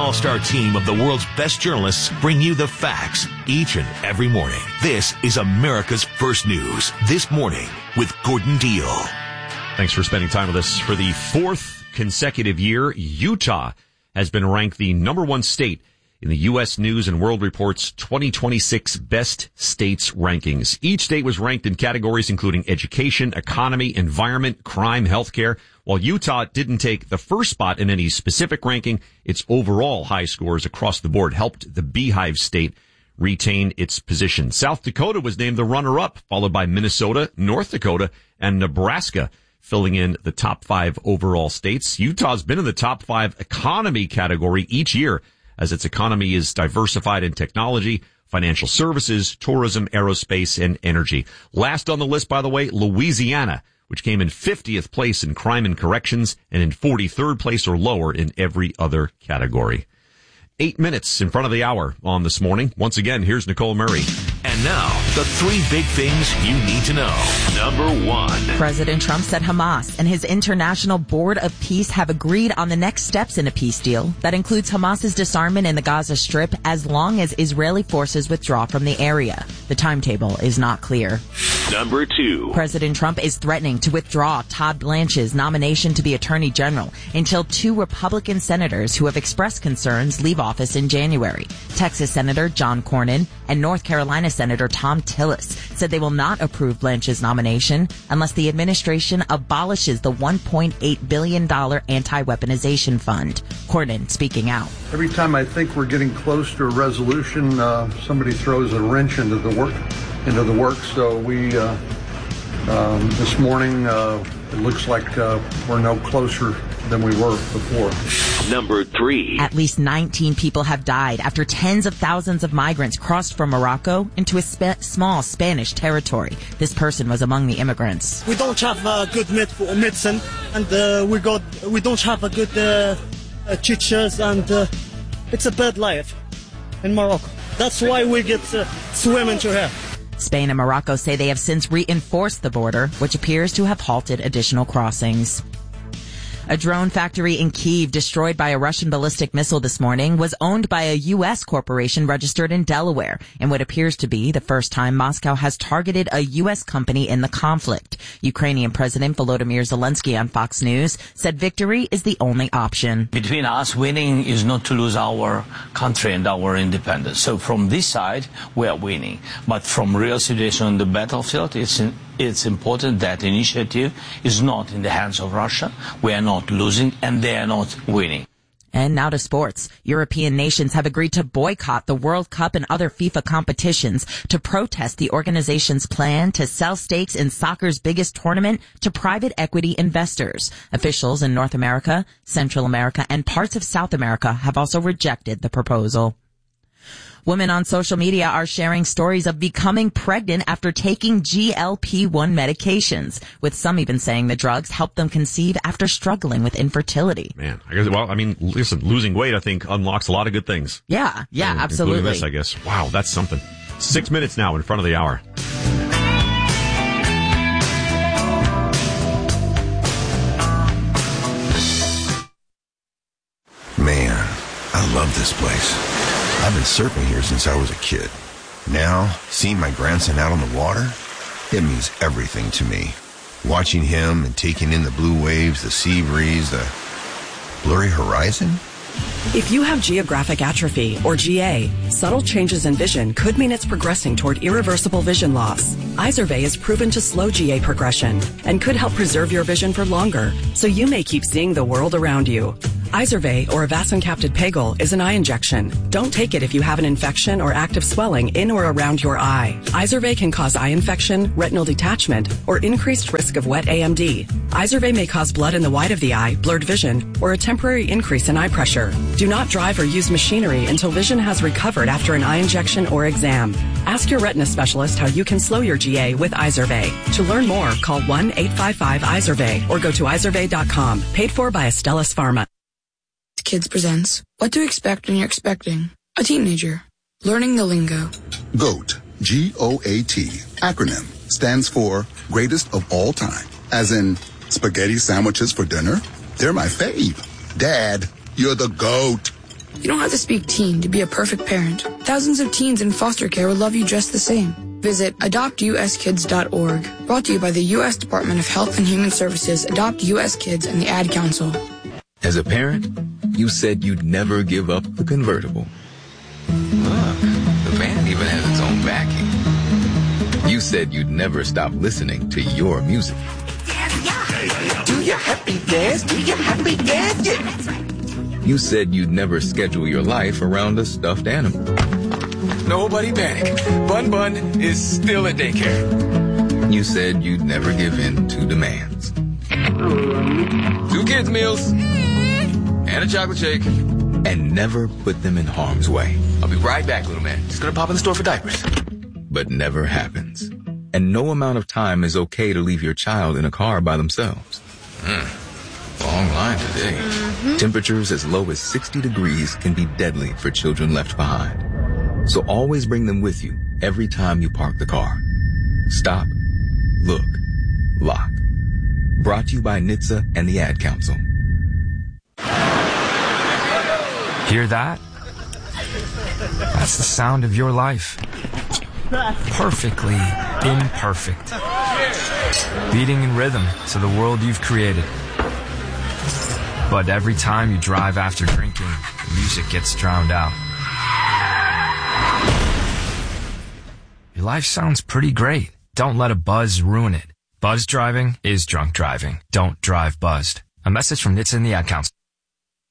all-star team of the world's best journalists bring you the facts each and every morning. This is America's First News This Morning with Gordon Deal. Thanks for spending time with us. For the fourth consecutive year, Utah has been ranked the number one state in the U.S. News and World Report's 2026 Best States rankings. Each state was ranked in categories including education, economy, environment, crime, healthcare. While Utah didn't take the first spot in any specific ranking, its overall high scores across the board helped the Beehive State retain its position. South Dakota was named the runner-up, followed by Minnesota, North Dakota, and Nebraska, filling in the top 5 overall states. Utah's been in the top 5 economy category each year, as its economy is diversified in technology, financial services, tourism, aerospace, and energy. Last on the list, by the way, Louisiana, which came in 50th place in crime and corrections and in 43rd place or lower in every other category. 8 minutes in front of the hour on This Morning. Once again, here's Nicole Murray. And now, the 3 big things you need to know. Number 1. President Trump said Hamas and his International Board of Peace have agreed on the next steps in a peace deal that includes Hamas's disarmament in the Gaza Strip as long as Israeli forces withdraw from the area. The timetable is not clear. Number 2. President Trump is threatening to withdraw Todd Blanche's nomination to be Attorney General until 2 Republican senators who have expressed concerns leave office in January. Texas Senator John Cornyn and North Carolina Senator Tom Tillis said they will not approve Blanche's nomination unless the administration abolishes the $1.8 billion anti-weaponization fund. Cornyn speaking out. Every time I think we're getting close to a resolution, somebody throws a wrench into the work. So we, this morning, it looks like we're no closer than we were before. Number 3. At least 19 people have died after tens of thousands of migrants crossed from Morocco into a small Spanish territory. This person was among the immigrants. We don't have good medicine, and we don't have a good teachers, and it's a bad life in Morocco. That's why we get swimming to here. Spain and Morocco say they have since reinforced the border, which appears to have halted additional crossings. A drone factory in Kyiv destroyed by a Russian ballistic missile this morning was owned by a U.S. corporation registered in Delaware in what appears to be the first time Moscow has targeted a U.S. company in the conflict. Ukrainian President Volodymyr Zelensky on Fox News said victory is the only option. Between us, winning is not to lose our country and our independence. So from this side, we are winning. But from real situation on the battlefield, it's important that initiative is not in the hands of Russia. We are not losing, and they are not winning. And now to sports. European nations have agreed to boycott the World Cup and other FIFA competitions to protest the organization's plan to sell stakes in soccer's biggest tournament to private equity investors. Officials in North America, Central America, and parts of South America have also rejected the proposal. Women on social media are sharing stories of becoming pregnant after taking GLP-1 medications, with some even saying the drugs help them conceive after struggling with infertility. Man, listen, losing weight, I think, unlocks a lot of good things. Yeah, absolutely. Including this, I guess. Wow, that's something. 6 minutes now in front of the hour. Man, I love this place. I've been surfing here since I was a kid. Now, seeing my grandson out on the water, it means everything to me. Watching him and taking in the blue waves, the sea breeze, the blurry horizon. If you have geographic atrophy, or GA, subtle changes in vision could mean it's progressing toward irreversible vision loss. Izervay is proven to slow GA progression and could help preserve your vision for longer, so you may keep seeing the world around you. Izervay, or avacincaptad pegol, is an eye injection. Don't take it if you have an infection or active swelling in or around your eye. Izervay can cause eye infection, retinal detachment, or increased risk of wet AMD. Izervay may cause blood in the white of the eye, blurred vision, or a temporary increase in eye pressure. Do not drive or use machinery until vision has recovered after an eye injection or exam. Ask your retina specialist how you can slow your GA with Izervay. To learn more, call 1-855-IZERVAY or go to izervay.com. Paid for by Astellas Pharma. Kids presents What to Expect When You're Expecting a Teenager. Learning the lingo. GOAT, G-O-A-T, acronym, stands for Greatest of All Time. As in, spaghetti sandwiches for dinner? They're my fave. Dad, you're the GOAT. You don't have to speak teen to be a perfect parent. Thousands of teens in foster care will love you just the same. Visit adoptuskids.org. Brought to you by the U.S. Department of Health and Human Services, Adopt U.S. Kids, and the Ad Council. As a parent, you said you'd never give up the convertible. Look, the van even has its own backing. You said you'd never stop listening to your music. Do your happy dance, do your happy dance, yeah. You said you'd never schedule your life around a stuffed animal. Nobody panic. Bun Bun is still at daycare. You said you'd never give in to demands. 2 kids' meals and a chocolate shake. And never put them in harm's way. I'll be right back, little man. Just gonna pop in the store for diapers. But never happens. And no amount of time is okay to leave your child in a car by themselves. Long line today. Temperatures as low as 60 degrees can be deadly for children left behind. So always bring them with you every time you park the car. Stop, look, lock. Brought to you by NHTSA and the Ad Council. Hear that? That's the sound of your life. Perfectly imperfect. Beating in rhythm to the world you've created. But every time you drive after drinking, music gets drowned out. Your life sounds pretty great. Don't let a buzz ruin it. Buzz driving is drunk driving. Don't drive buzzed. A message from NHTSA and the Ad Council.